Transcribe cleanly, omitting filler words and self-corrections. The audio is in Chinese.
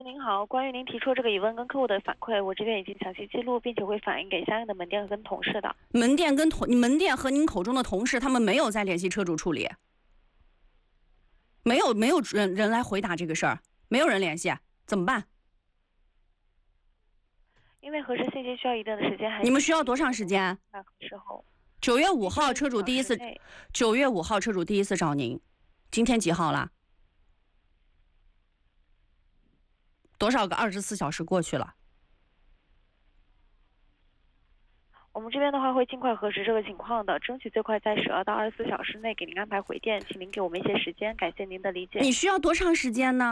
您好，关于您提出这个疑问跟客户的反馈，我这边已经详细记录，并且会反映给相应的门店跟同事的。 门店和您口中的同事，他们没有在联系车主处理，没有人来回答这个事儿，没有人联系，怎么办？ 因为核实信息需要一定的时间，还你们需要多长时间那核实后 ？9月5号车主第一次，9月5号车主第一次找您，今天几号了？多少个24小时过去了？ 我们这边的话会尽快核实这个情况的，争取最快在12到24小时内给您安排回电，请您给我们一些时间，感谢您的理解。 你需要多长时间呢？